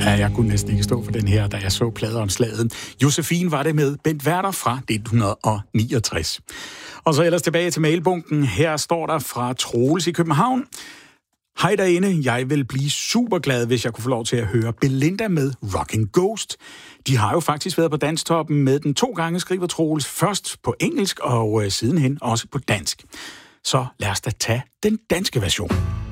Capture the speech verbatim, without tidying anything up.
Ja, jeg kunne næsten ikke stå for den her, da jeg så pladeomslaget. Josefine var det med Bent Werther fra nitten niogtres. Og så ellers tilbage til mailbunken. Her står der fra Troels i København. Hej derinde, jeg vil blive super glad, hvis jeg kunne få lov til at høre Belinda med Rockin' Ghost. De har jo faktisk været på Danstoppen med den to gange, skriver Troels. Først på engelsk og øh, sidenhen også på dansk. Så lad os da tage den danske version.